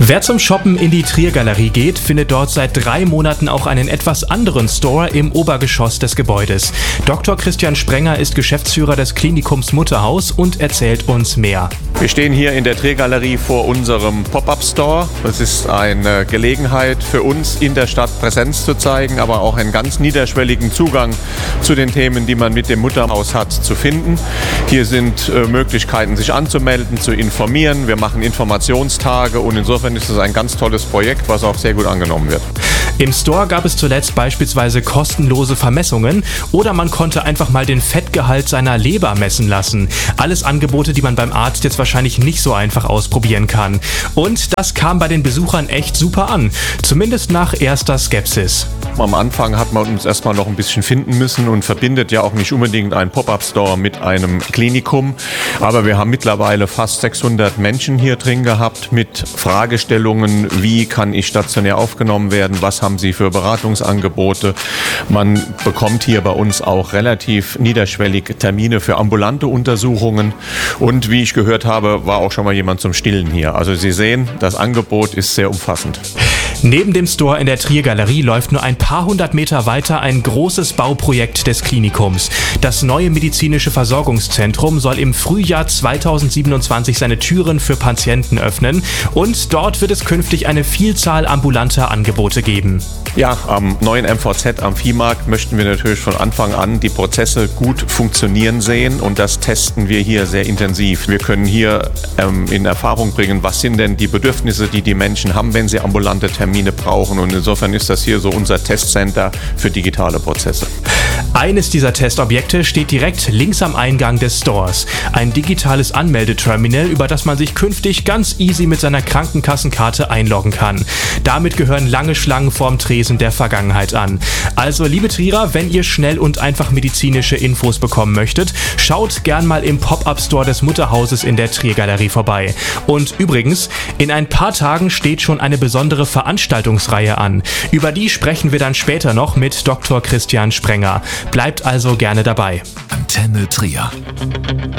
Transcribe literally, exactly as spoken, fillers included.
Wer zum Shoppen in die Trier-Galerie geht, findet dort seit drei Monaten auch einen etwas anderen Store im Obergeschoss des Gebäudes. Doktor Christian Sprenger ist Geschäftsführer des Klinikums Mutterhaus und erzählt uns mehr. Wir stehen hier in der Trier-Galerie vor unserem Pop-Up-Store. Es ist eine Gelegenheit für uns, in der Stadt Präsenz zu zeigen, aber auch einen ganz niederschwelligen Zugang zu den Themen, die man mit dem Mutterhaus hat, zu finden. Hier sind äh, Möglichkeiten, sich anzumelden, zu informieren. Wir machen Informationstage und insofern ist es ein ganz tolles Projekt, was auch sehr gut angenommen wird. Im Store gab es zuletzt beispielsweise kostenlose Vermessungen oder man konnte einfach mal den Fettgehalt seiner Leber messen lassen. Alles Angebote, die man beim Arzt jetzt wahrscheinlich nicht so einfach ausprobieren kann. Und das kam bei den Besuchern echt super an, zumindest nach erster Skepsis. Am Anfang hat man uns erstmal noch ein bisschen finden müssen und verbindet ja auch nicht unbedingt einen Pop-Up-Store mit einem Klinikum. Aber wir haben mittlerweile fast sechshundert Menschen hier drin gehabt mit Fragestellungen, wie kann ich stationär aufgenommen werden, was haben sie für Beratungsangebote. Man bekommt hier bei uns auch relativ niederschwellig Termine für ambulante Untersuchungen. Und wie ich gehört habe, war auch schon mal jemand zum Stillen hier. Also Sie sehen, das Angebot ist sehr umfassend. Neben dem Store in der Trier-Galerie läuft nur ein paar hundert Meter weiter ein großes Bauprojekt des Klinikums. Das neue medizinische Versorgungszentrum soll im Frühjahr zweitausendsiebenundzwanzig seine Türen für Patienten öffnen und dort wird es künftig eine Vielzahl ambulanter Angebote geben. Ja, am neuen M V Z am Viehmarkt möchten wir natürlich von Anfang an die Prozesse gut funktionieren sehen und das testen wir hier sehr intensiv. Wir können hier ähm, in Erfahrung bringen, was sind denn die Bedürfnisse, die die Menschen haben, wenn sie ambulante Termine brauchen und insofern ist das hier so unser Testcenter für digitale Prozesse. Eines dieser Testobjekte steht direkt links am Eingang des Stores. Ein digitales Anmeldeterminal, über das man sich künftig ganz easy mit seiner Krankenkassenkarte einloggen kann. Damit gehören lange Schlangen vorm Tresen der Vergangenheit an. Also liebe Trierer, wenn ihr schnell und einfach medizinische Infos bekommen möchtet, schaut gern mal im Pop-Up-Store des Mutterhauses in der Trier-Galerie vorbei. Und übrigens, in ein paar Tagen steht schon eine besondere Veranstaltungsreihe an. Über die sprechen wir dann später noch mit Doktor Christian Sprenger. Bleibt also gerne dabei. Antenne Trier.